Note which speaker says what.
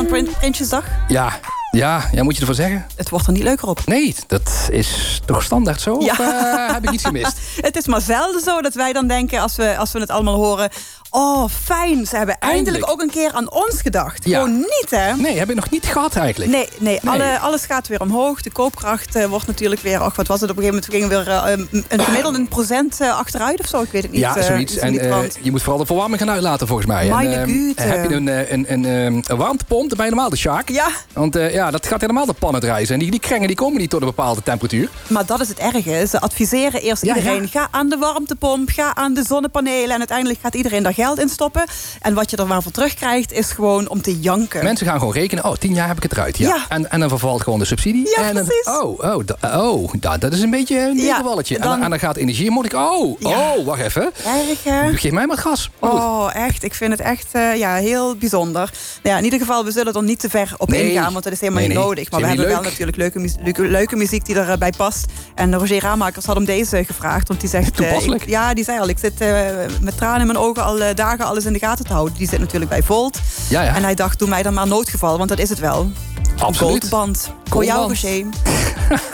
Speaker 1: zo'n Prinsjesdag?
Speaker 2: Ja, moet je ervan zeggen?
Speaker 1: Het wordt er niet leuker op.
Speaker 2: Nee, dat is toch standaard zo?
Speaker 1: Ja.
Speaker 2: Of heb ik iets gemist?
Speaker 1: Het is maar zelden zo dat wij dan denken, als we het allemaal horen... Oh, fijn, ze hebben eindelijk ook een keer aan ons gedacht.
Speaker 2: Ja.
Speaker 1: Gewoon niet, hè?
Speaker 2: Nee, heb ik nog niet gehad eigenlijk.
Speaker 1: Nee. Alles gaat weer omhoog. De koopkracht wordt natuurlijk weer... wat was het? Op een gegeven moment ging weer een gemiddelde procent achteruit of zo. Ik weet het niet.
Speaker 2: Ja, zoiets. En je moet vooral de verwarming gaan uitlaten, volgens mij.
Speaker 1: Meine Güte.
Speaker 2: Heb je een warmtepomp, dan ben je normaal de Sjaak.
Speaker 1: Ja.
Speaker 2: Want dat gaat helemaal de pannen draaien. En die krengen die komen niet tot een bepaalde temperatuur.
Speaker 1: Maar dat is het erge. Ze adviseren eerst iedereen...
Speaker 2: Ja.
Speaker 1: Ga aan de warmtepomp, ga aan de zonnepanelen... en uiteindelijk gaat iedereen daar geld in stoppen. En wat je er maar voor terugkrijgt, is gewoon om te janken.
Speaker 2: Mensen gaan gewoon rekenen. 10 jaar heb ik het eruit. Ja. En dan vervalt gewoon de subsidie.
Speaker 1: Ja,
Speaker 2: en dan,
Speaker 1: precies.
Speaker 2: dat is een beetje een tegenvalletje. En dan gaat energie moet ik... wacht even.
Speaker 1: Erg, hè?
Speaker 2: Geef mij maar het gas.
Speaker 1: Echt. Ik vind het echt heel bijzonder. Nou ja, in ieder geval, we zullen er niet te ver op ingaan, want dat is helemaal niet nodig. Maar we hebben wel natuurlijk leuke muziek die erbij past. En Roger Ramakers had om deze gevraagd, want die zegt...
Speaker 2: Toepasselijk.
Speaker 1: die zei al, ik zit met tranen in mijn ogen al dagen alles in de gaten te houden. Die zit natuurlijk bij Volt.
Speaker 2: Ja.
Speaker 1: En hij dacht, doe mij dan maar noodgeval, want dat is het wel.
Speaker 2: Absoluut.
Speaker 1: Een band. Voor jou, Roger.